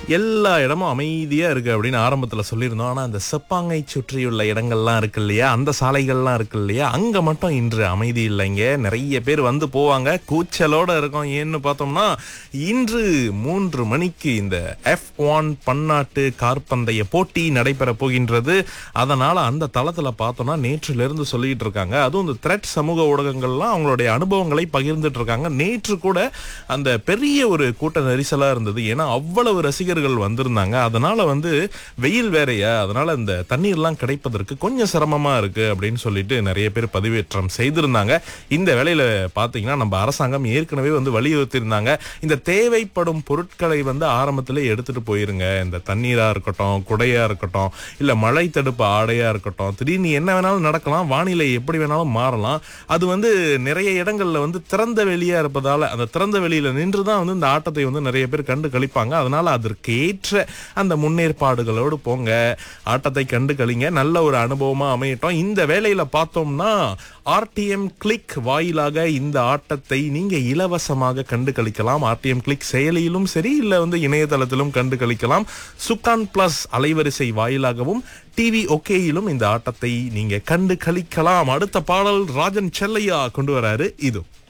எல்லா இடமும் அமைதியா இருக்கு அப்படின்னு ஆரம்பத்துல சொல்லியிருந்தோம். ஆனா அந்த செப்பாங்கை சுற்றியுள்ள இடங்கள்லாம் இருக்கு இல்லையா, அந்த சாலைகள்லாம் இருக்கு இல்லையா, அங்க மட்டும் இன்று அமைதி இல்லைங்க. நிறைய பேர் வந்து போவாங்க, கூச்சலோட இருக்கும். ஏன்னு பார்த்தோம்னா இன்று 3 மணிக்கு இந்த F1 பன்னாட்டு கார்பந்தய போட்டி நடைபெற போகின்றது. அதனால அந்த தளத்துல பார்த்தோம்னா நேற்றிலிருந்து இருந்து சொல்லிட்டு இருக்காங்க. அதுவும் இந்த த்ரெட் சமூக ஊடகங்கள்லாம் அவங்களுடைய அனுபவங்களை பகிர்ந்துட்டு இருக்காங்க. நேற்று கூட அந்த பெரிய ஒரு கூட்ட நெரிசலா இருந்தது. ஏன்னா அவ்வளவு ரசிகர்கள் வந்திருந்தாங்க. அதனால வந்து வெயில் வேறையா, அதனால இந்த தண்ணீர்லாம் கிடைப்பதற்கு கொஞ்சம் சிரமமா இருக்கு அப்படின்னு சொல்லிட்டு நிறைய பேர் பதிவேற்றம் செய்திருந்தாங்க. இந்த வேளையில பாத்தீங்கன்னா நம்ம அரசாங்கம் ஏற்கனவே வந்து வலியுறுத்தி இருந்தாங்க, இந்த தேவைப்படும் பொருட்களை வந்து ஆரம்பத்திலே எடுத்துட்டு போயிருங்க. இந்த தண்ணீரா இருக்கட்டும், குடையா இருக்கட்டும், இல்ல மழை தடுப்பு ஆடையா இருக்கட்டும், திடீர்னு என்ன வேணாலும் நடக்கலாம், வானிலை எப்படி வேணாலும் மாறலாம். அது வந்து நிறைய இடங்கள்ல வந்து திறந்த வெளியா இருப்பதால அந்த திறந்த வெளியில நின்றுதான் வந்து இந்த ஆட்டத்தை வந்து நிறைய பேர் கண்டு கழிப்பாங்க. அதனால அதற்கு ஏற்ற அந்த முன்னேற்பாடுகளோடு போங்க, ஆட்டத்தை கண்டு கழிங்க, நல்ல ஒரு அனுபவமா அமையட்டும். இந்த வேளையில பார்த்தோம்னா RTM கிளிக் வாயிலாக இந்த ஆட்டத்தை நீங்க இலவசமாக கண்டு கழிக்கலாம். RTM கிளிக் செயலியிலும் சரி, இல்ல வந்து இணையதளத்திலும் கண்டு கழிக்கலாம். சுக்கான் பிளஸ் அலைவரிசை வாயிலாகவும் டிவி ஓகேயிலும் இந்த ஆட்டத்தை நீங்க கண்டு கழிக்கலாம். அடுத்த பாடல் ராஜன் செல்லையா கொண்டு வராரு, இது